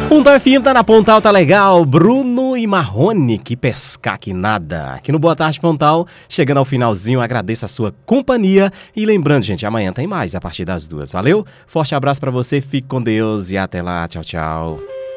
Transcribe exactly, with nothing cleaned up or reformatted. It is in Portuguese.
Pontal F M tá na Pontal, tá legal. Bruno e Marrone, que pescar que nada. Aqui no Boa Tarde Pontal, chegando ao finalzinho, agradeço a sua companhia. E lembrando, gente, amanhã tem mais a partir das duas. Valeu? Forte abraço pra você, fique com Deus e até lá. Tchau, tchau.